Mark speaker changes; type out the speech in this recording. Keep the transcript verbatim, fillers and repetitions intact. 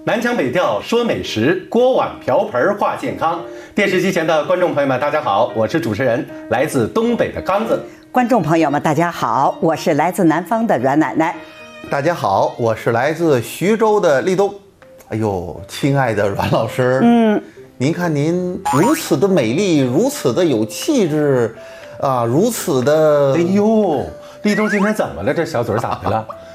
Speaker 1: 南腔北调说美食，锅碗瓢盆话健康。电视机前的观众朋友们，大家好，我是主持人，来自东北的刚子。
Speaker 2: 观众朋友们，大家好，我是来自南方的阮奶奶。
Speaker 3: 大家好，我是来自徐州的立冬。哎呦，亲爱的阮老师，嗯，您看您如此的美丽，如此的有气质，啊，如此的……
Speaker 1: 哎呦，立冬今天怎么了？这小嘴咋的了？